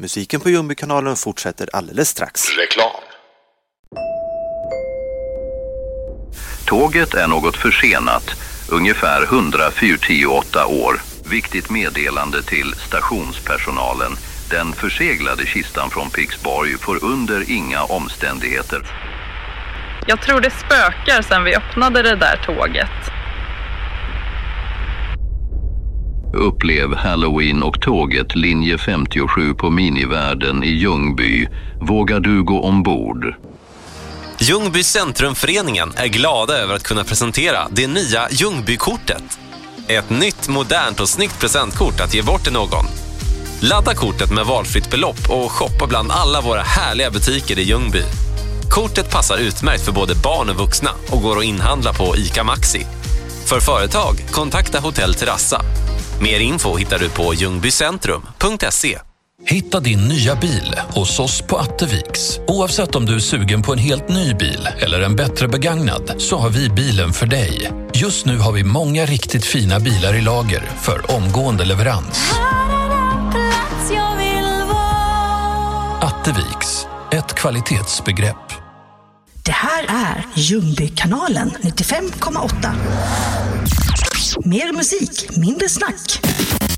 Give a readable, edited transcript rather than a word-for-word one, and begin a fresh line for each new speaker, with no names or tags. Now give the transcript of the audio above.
Musiken på Ljungbykanalen fortsätter alldeles strax.
Reklam.
Tåget är något försenat, ungefär 148 år. Viktigt meddelande till stationspersonalen. Den förseglade kistan från Pixborg får under inga omständigheter.
Jag tror det spökar sedan vi öppnade det där tåget.
Upplev Halloween och tåget linje 57 på Minivärden i Ljungby. Vågar du gå ombord?
Ljungby Centrumföreningen är glada över att kunna presentera det nya Ljungbykortet. Ett nytt, modernt och snyggt presentkort att ge bort till någon. Ladda kortet med valfritt belopp och shoppa bland alla våra härliga butiker i Ljungby. Kortet passar utmärkt för både barn och vuxna och går att inhandla på ICA Maxi. För företag, kontakta Hotell Terrassa. Mer info hittar du på ljungbycentrum.se.
Hitta din nya bil hos oss på Atteviks. Oavsett om du är sugen på en helt ny bil eller en bättre begagnad, så har vi bilen för dig. Just nu har vi många riktigt fina bilar i lager för omgående leverans. Atteviks, ett kvalitetsbegrepp.
Det här är Ljungbykanalen 95,8. Mer musik, mindre snack.